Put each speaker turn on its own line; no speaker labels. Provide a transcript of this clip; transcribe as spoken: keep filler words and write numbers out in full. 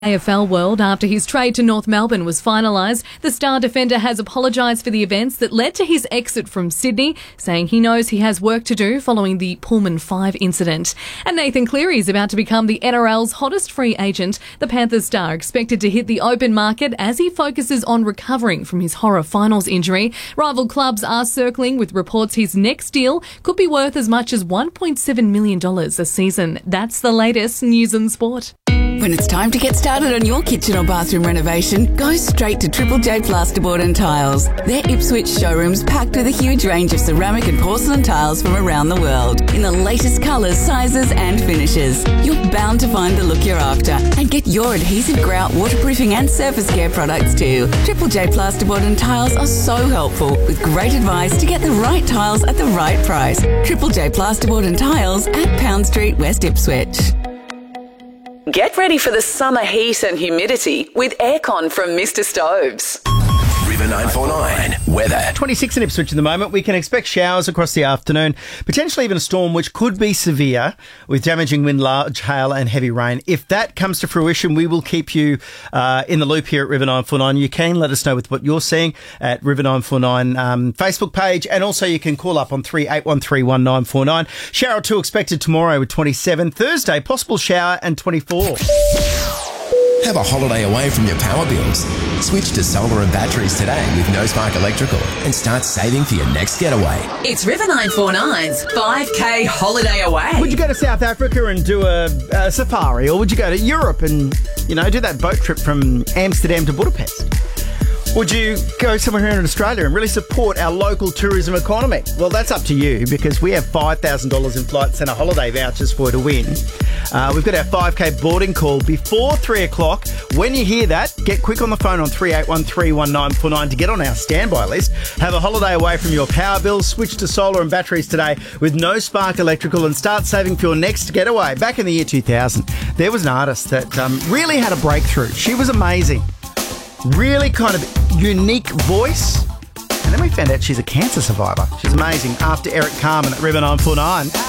A F L world, after his trade to North Melbourne was finalised, the star defender has apologised for the events that led to his exit from Sydney, saying he knows he has work to do following the Pullman five incident. And Nathan Cleary is about to become the N R L's hottest free agent. The Panthers star expected to hit the open market as he focuses on recovering from his horror finals injury. Rival clubs are circling with reports his next deal could be worth as much as one point seven million dollars a season. That's the latest news and sport.
When it's time to get started on your kitchen or bathroom renovation, go straight to Triple J Plasterboard and Tiles. Their Ipswich showroom's packed with a huge range of ceramic and porcelain tiles from around the world in the latest colours, sizes and finishes. You're bound to find the look you're after and get your adhesive grout, waterproofing and surface care products too. Triple J Plasterboard and Tiles are so helpful with great advice to get the right tiles at the right price. Triple J Plasterboard and Tiles at Pound Street, West Ipswich.
Get ready for the summer heat and humidity with aircon from Mister Stoves.
River nine four nine weather.
twenty-six in Ipswich at the moment. We can expect showers across the afternoon, potentially even a storm which could be severe with damaging wind, large hail and heavy rain. If that comes to fruition, we will keep you uh, in the loop here at River nine four nine. You can let us know with what you're seeing at River nine four nine um, Facebook page, and also you can call up on three eight one three one nine four nine. Shower or two expected tomorrow with twenty-seven. Thursday, possible shower and twenty-four.
Have a holiday away from your power bills. Switch to solar and batteries today with No Spark Electrical and start saving for your next getaway.
It's River nine four nine's five K holiday away.
Would you go to South Africa and do a, a safari, or would you go to Europe and, you know, do that boat trip from Amsterdam to Budapest? Would you go somewhere here in Australia and really support our local tourism economy? Well, that's up to you, because we have five thousand dollars in Flight Centre holiday vouchers for you to win. Uh, we've got our five K boarding call before three o'clock. When you hear that, get quick on the phone on three eight one three one nine four nine to get on our standby list. Have a holiday away from your power bills. Switch to solar and batteries today with No Spark Electrical and start saving for your next getaway. Back in the year two thousand, there was an artist that um, really had a breakthrough. She was amazing. Really kind of unique voice. And then we found out she's a cancer survivor. She's amazing. After Eric Carmen at River nine four nine.